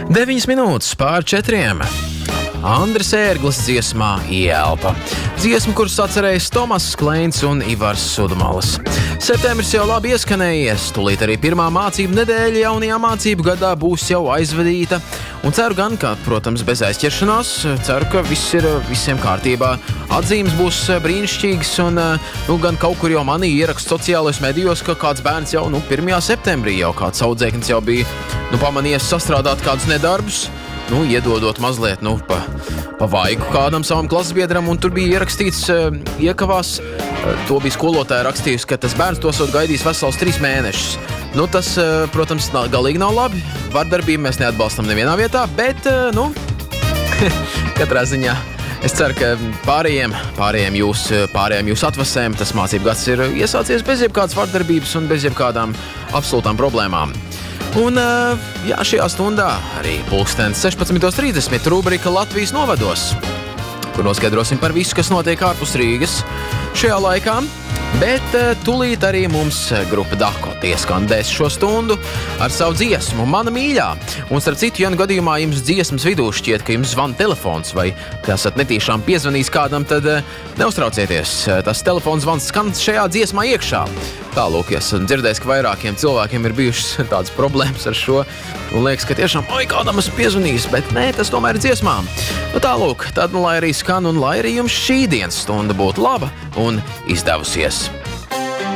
9 minūtes pār 4. Andris Ērglis dziesmā Ielpa. Dziesma, kuras atcerējis Tomass Kleins un Ivars Sudmalis. Septembris jau labi ieskanējies, tūlīt arī pirmā mācību nedēļa jaunajā mācību gadā būs jau aizvadīta. Un ceru gan, ka, protams, bez aizķeršanās, ceru, ka viss ir visiem kārtībā. Atzīmes būs brīnišķīgas un gan kaut kur jau manī ierakst sociālajos medijos, ka kāds bērns jau 1. septembrī jau kāds audzēknis jau bija pamanījies sastrādāt kādus nedarbus. Iedodot mazliet pa vaigu kādam savam klasbiedram, un tur bija ierakstīts iekavās. To bija skolotāja rakstījusi, ka tas bērns tos gaidīs vesels 3 mēnešus. Tas, protams, galīgi nav labi. Vardarbību mēs neatbalstam nevienā vietā, bet, katrā ziņā es ceru, ka pārējiem jūs atvasēm tas mācību gads ir iesācies bez jebkādas vardarbības un bez jebkādām absolūtām problēmām. Un, šajā stundā arī pulkstens 16:30 rubrika Latvijas novados, kur noskaidrosim par visu, kas notiek ārpus Rīgas šajā laikā. Bet tūlīt arī mums grupa Dakota ieskandēs šo stundu ar savu dziesmu Mana mīļā. Un starp citu, ja gadījumā jums dziesmas vidū šķiet, ka jums zvana telefons vai ka esat netīšām piezvanījis kādam, tad neuztraucieties. Tas telefons zvans skan šajā dziesmā iekšā. Tālūk, esmu dzirdējis, ka vairākiem cilvēkiem ir bijušas tādas problēmas ar šo. Un liekas, ka tiešām, kādam esmu piezvanījis, bet nē, tas tomēr ir dziesmām. Tālūk, tad lai arī skan un lai arī jums šī dienas stunda būtu laba un izdevusies.